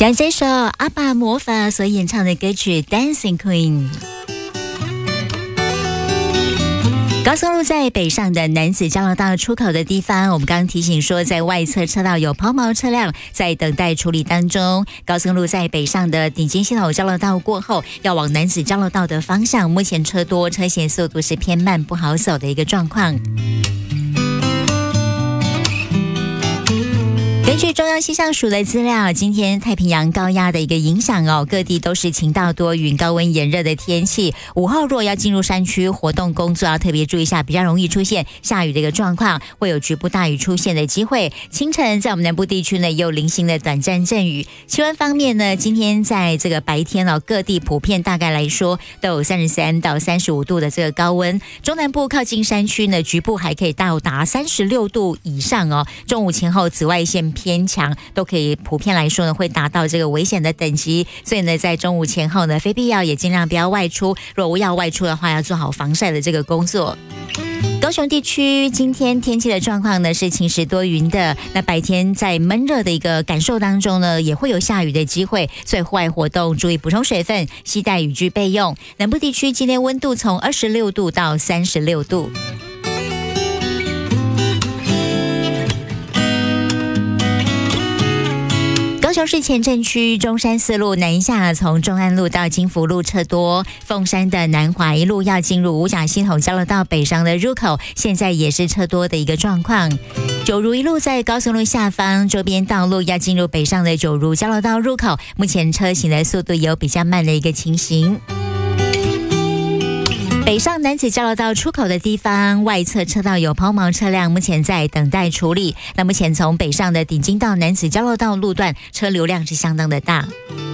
将这首阿爸魔法所演唱的歌曲《Dancing Queen》。高速路在北上的男子交流道出口的地方，我们刚刚提醒说，在外侧车道有抛锚车辆在等待处理当中。高速路在北上的顶尖系统交流道过后，要往男子交流道的方向，目前车多，车行速度是偏慢，不好走的一个状况。根据中央气象署的资料，今天太平洋高压的一个影响各地都是晴到多云、高温炎热的天气。午后若要进入山区活动工作，要特别注意一下，比较容易出现下雨的一个状况，会有局部大雨出现的机会。清晨在我们南部地区呢，也有零星的短暂阵雨。气温方面呢，今天在这个白天各地普遍大概来说都有33到35度的这个高温。中南部靠近山区呢，局部还可以到达36度以上中午前后紫外线偏强，都可以普遍来说呢，会达到这个危险的等级。所以呢，在中午前后呢，非必要也尽量不要外出。如果要外出的话，要做好防晒的这个工作。高雄地区今天天气的状况呢是晴时多云的，那白天在闷热的一个感受当中呢，也会有下雨的机会，所以户外活动注意补充水分，携带雨具备用。南部地区今天温度从26度到36度。高雄市前镇区中山四路南下，从中安路到金福路车多，凤山的南华一路要进入五甲系统交流道北上的入口，现在也是车多的一个状况。九如一路在高速路下方，周边道路要进入北上的九如交流道入口，目前车行的速度有比较慢的一个情形。北上男子交流道出口的地方，外侧车道有抛锚车辆，目前在等待处理。那目前从北上的顶金到男子交流道路段，车流量是相当的大。